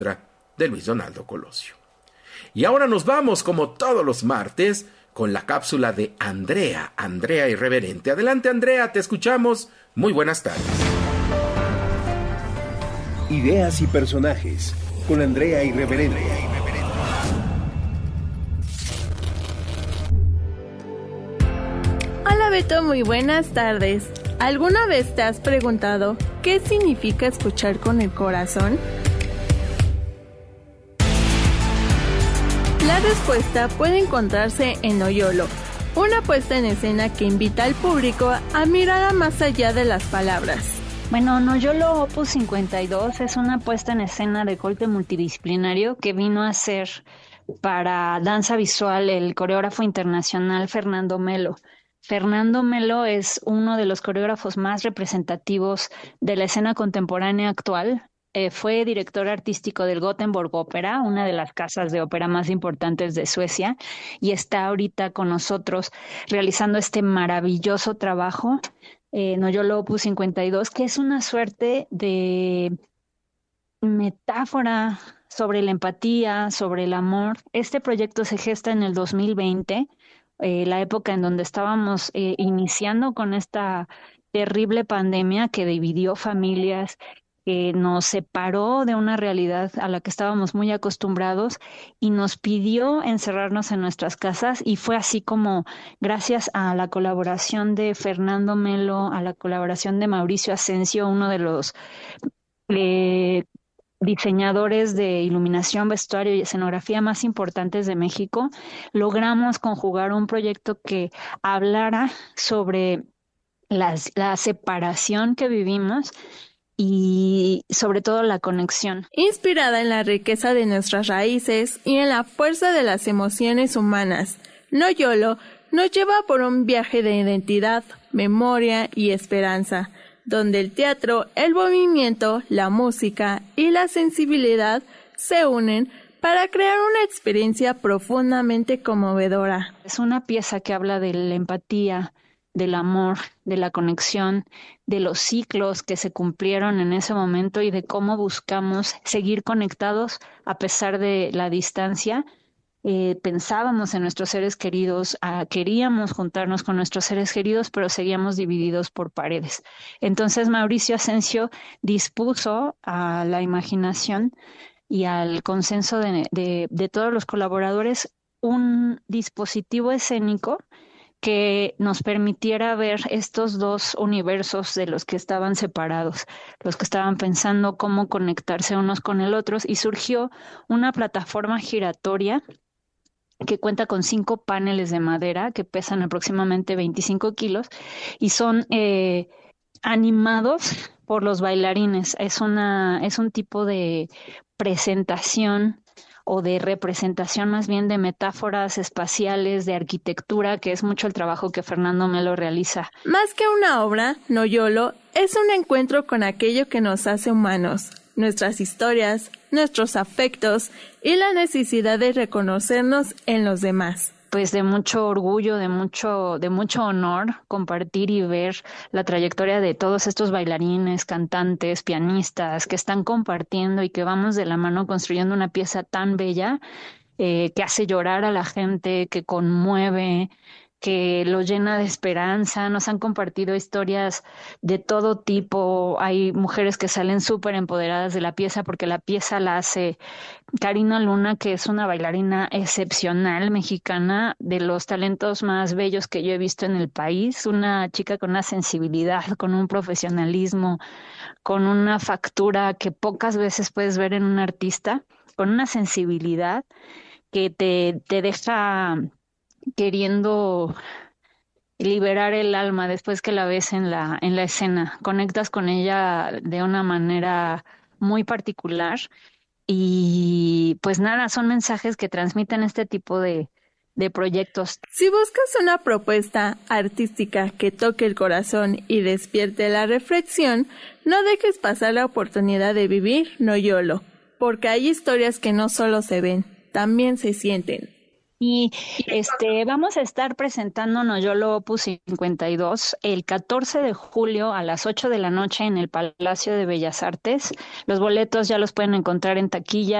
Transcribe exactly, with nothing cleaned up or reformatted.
de Luis Donaldo Colosio. Y ahora nos vamos, como todos los martes, con la cápsula de Andrea, Andrea Irreverente. Adelante, Andrea, te escuchamos. Muy buenas tardes. Ideas y personajes con Andrea Irreverente. Hola Beto, muy buenas tardes. ¿Alguna vez te has preguntado qué significa escuchar con el corazón? La respuesta puede encontrarse en Noyolo, una puesta en escena que invita al público a mirar más allá de las palabras. Bueno, Noyolo Opus cincuenta y dos es una puesta en escena de corte multidisciplinario que vino a ser para danza visual el coreógrafo internacional Fernando Melo. Fernando Melo es uno de los coreógrafos más representativos de la escena contemporánea actual. Eh, fue director artístico del Gothenburg Opera, una de las casas de ópera más importantes de Suecia, y está ahorita con nosotros realizando este maravilloso trabajo, eh, Noyolo Opus cincuenta y dos, que es una suerte de metáfora sobre la empatía, sobre el amor. Este proyecto se gesta en el dos mil veinte, eh, la época en donde estábamos eh, iniciando con esta terrible pandemia que dividió familias, que nos separó de una realidad a la que estábamos muy acostumbrados y nos pidió encerrarnos en nuestras casas, y fue así como, gracias a la colaboración de Fernando Melo, a la colaboración de Mauricio Asensio, uno de los eh, diseñadores de iluminación, vestuario y escenografía más importantes de México, logramos conjugar un proyecto que hablara sobre las, la separación que vivimos y sobre todo la conexión. Inspirada en la riqueza de nuestras raíces y en la fuerza de las emociones humanas, Noyolo nos lleva por un viaje de identidad, memoria y esperanza, donde el teatro, el movimiento, la música y la sensibilidad se unen para crear una experiencia profundamente conmovedora. Es una pieza que habla de la empatía, del amor, de la conexión, de los ciclos que se cumplieron en ese momento y de cómo buscamos seguir conectados a pesar de la distancia. Eh, pensábamos en nuestros seres queridos, ah, queríamos juntarnos con nuestros seres queridos, pero seguíamos divididos por paredes. Entonces Mauricio Asensio dispuso a la imaginación y al consenso de, de, de todos los colaboradores un dispositivo escénico que nos permitiera ver estos dos universos de los que estaban separados, los que estaban pensando cómo conectarse unos con el otro, y surgió una plataforma giratoria que cuenta con cinco paneles de madera que pesan aproximadamente veinticinco kilos y son eh, animados por los bailarines. Es una, es un tipo de presentación o de representación más bien de metáforas espaciales, de arquitectura, que es mucho el trabajo que Fernando Melo realiza. Más que una obra, Noyolo es un encuentro con aquello que nos hace humanos, nuestras historias, nuestros afectos y la necesidad de reconocernos en los demás. Pues de mucho orgullo, de mucho, de mucho honor compartir y ver la trayectoria de todos estos bailarines, cantantes, pianistas que están compartiendo y que vamos de la mano construyendo una pieza tan bella eh, que hace llorar a la gente, que conmueve, que lo llena de esperanza. Nos han compartido historias de todo tipo. Hay mujeres que salen súper empoderadas de la pieza porque la pieza la hace Karina Luna, que es una bailarina excepcional mexicana, de los talentos más bellos que yo he visto en el país, una chica con una sensibilidad, con un profesionalismo, con una factura que pocas veces puedes ver en un artista, con una sensibilidad que te, te deja queriendo liberar el alma después que la ves en la, en la escena. Conectas con ella de una manera muy particular y pues nada, son mensajes que transmiten este tipo de, de proyectos. Si buscas una propuesta artística que toque el corazón y despierte la reflexión, no dejes pasar la oportunidad de vivir Noyolo, porque hay historias que no solo se ven, también se sienten. Y este, vamos a estar presentando Noyolo Opus cincuenta y dos el catorce de julio a las ocho de la noche en el Palacio de Bellas Artes. Los boletos ya los pueden encontrar en taquilla